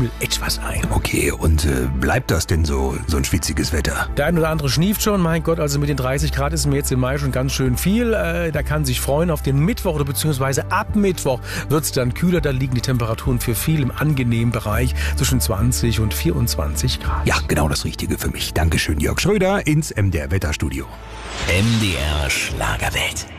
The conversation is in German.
kühl etwas ein. Okay, und bleibt das denn so ein schwitziges Wetter? Der ein oder andere schnieft schon, mein Gott, also mit den 30 Grad ist mir jetzt im Mai schon ganz schön viel. Da kann sich freuen auf den Mittwoch oder beziehungsweise ab Mittwoch wird es dann kühler. Da liegen die Temperaturen für viel im angenehmen Bereich zwischen 20 und 24 Grad. Ja, genau das Richtige für mich. Dankeschön, Jörg Schröder ins MDR Wetterstudio. MDR Schlagerwelt.